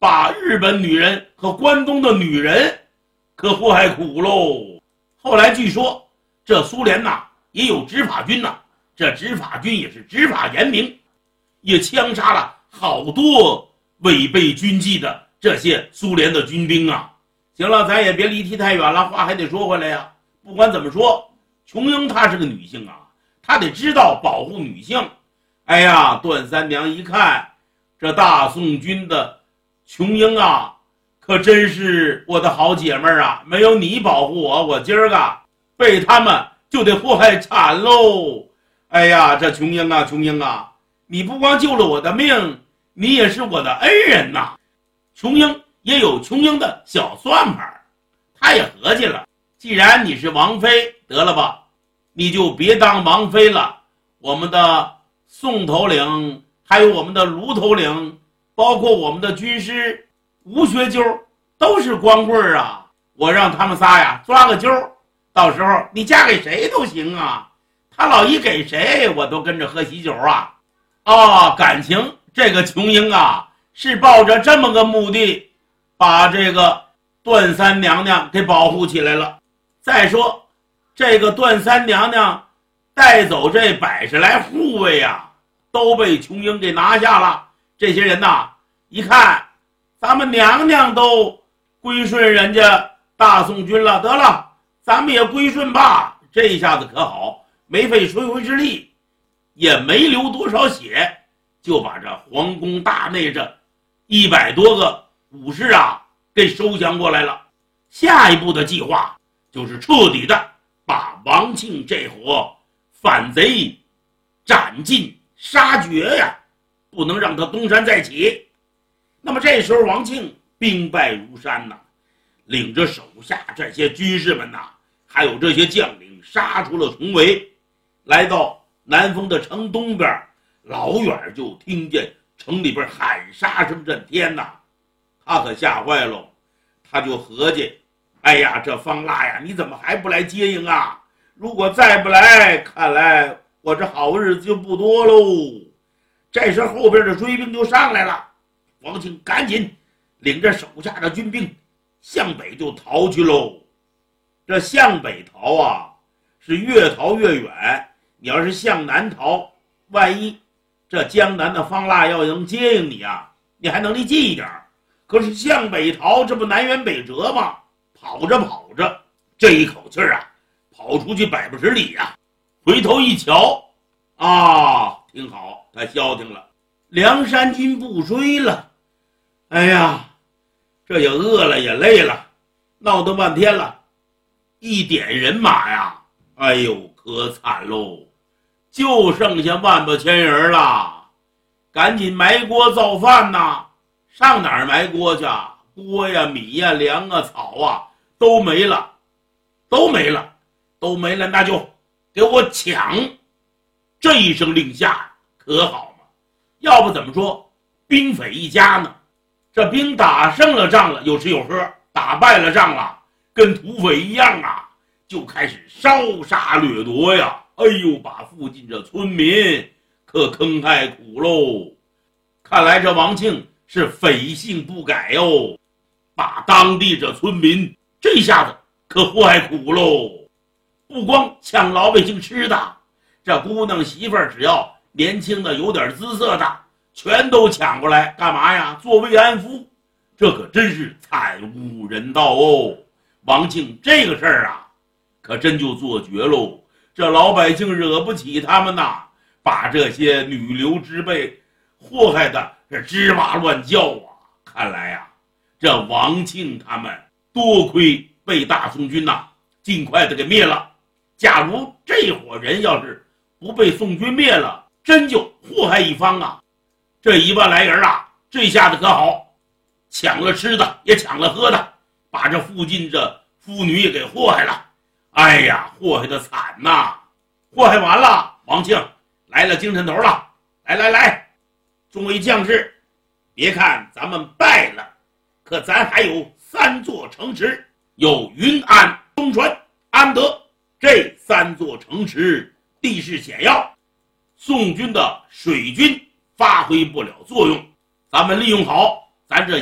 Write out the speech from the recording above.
把日本女人和关东的女人可祸害苦喽。后来据说这苏联呐也有执法军呐，这执法军也是执法严明，也枪杀了好多违背军纪的这些苏联的军兵啊。行了，咱也别离题太远了，话还得说回来呀。不管怎么说，琼英她是个女性啊，她得知道保护女性。哎呀，段三娘一看这大宋军的琼英啊，可真是我的好姐妹啊，没有你保护我，我今儿个被他们就得祸害惨喽。哎呀，这琼英啊，琼英啊，你不光救了我的命，你也是我的恩人呐。琼英也有琼英的小算盘，他也合计了，既然你是王妃，得了吧，你就别当王妃了。我们的宋头领，还有我们的卢头领，包括我们的军师吴学究，都是光棍啊。我让他们仨呀抓个阄，到时候你嫁给谁都行啊。他老一给谁，我都跟着喝喜酒啊。感情这个琼英啊，是抱着这么个目的，把这个段三娘娘给保护起来了。再说这个段三娘娘带走这100来护卫啊，都被琼英给拿下了。这些人呐，一看咱们娘娘都归顺人家大宋军了，得了，咱们也归顺吧。这一下子可好，没费吹灰之力，也没流多少血，就把这皇宫大内这100多个武士啊给收降过来了。下一步的计划就是彻底的把王庆这伙反贼斩尽杀绝呀，不能让他东山再起。那么这时候王庆兵败如山呐，领着手下这些军士们呐，还有这些将领杀出了重围，来到南丰的城东边，老远就听见城里边喊杀声震天呐。他可吓坏了，他就合计，哎呀，这方腊呀，你怎么还不来接应啊？如果再不来，看来我这好日子就不多喽。这时后边的追兵就上来了，王庆赶紧领着手下的军兵向北就逃去喽。这向北逃啊，是越逃越远。你要是向南逃，万一这江南的方腊要能接应你啊，你还能离近一点。可是向北逃，这不南辕北辙吗？跑着跑着，这一口气啊，跑出去100不10里啊。回头一瞧啊，挺好，他消停了，梁山军不追了。哎呀，这也饿了也累了，闹得半天了，一点人马呀，哎呦，可惨喽，就剩下万把千人了。赶紧埋锅造饭呐！上哪儿埋锅去？锅呀、米呀、粮啊、草啊都没了，都没了，都没了，那就给我抢！这一声令下，可好嘛？要不怎么说兵匪一家呢？这兵打胜了仗了，有吃有喝；打败了仗了，跟土匪一样啊，就开始烧杀掠夺呀！哎呦，把附近这村民可坑害苦喽！看来这王庆是匪性不改哟，把当地这村民这下子可祸害苦喽。不光抢老百姓吃的，这姑娘媳妇儿只要年轻的有点姿色的，全都抢过来干嘛呀？做慰安妇。这可真是惨无人道哦。王庆这个事儿啊，可真就做绝喽。这老百姓惹不起他们呐，把这些女流之辈祸害的是吱哇乱叫啊！看来呀，这王庆他们多亏被大宋军呐尽快的给灭了。假如这伙人要是不被宋军灭了，真就祸害一方啊！这1万来人啊，这下子可好，抢了吃的，也抢了喝的，把这附近这妇女也给祸害了。哎呀，祸害的惨呐！祸害完了，王庆来了精神头了。来，众位将士，别看咱们败了，可咱还有3座城池，有云安、东川、安德。这3座城池地势险要，宋军的水军发挥不了作用，咱们利用好咱这